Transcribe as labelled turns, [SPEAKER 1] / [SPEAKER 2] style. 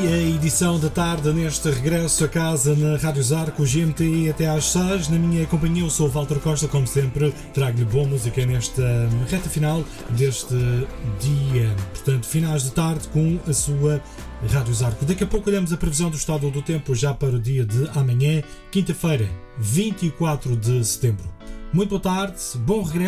[SPEAKER 1] a edição da tarde neste regresso a casa na Rádio Zarco, GMT até às 6. Na minha companhia eu sou o Walter Costa, como sempre, trago-lhe boa música nesta reta final deste dia. Portanto, finais de tarde com a sua Rádio Zarco. Daqui a pouco olhamos a previsão do estado do tempo já para o dia de amanhã, quinta-feira, 24 de setembro. Muito boa tarde, bom regresso.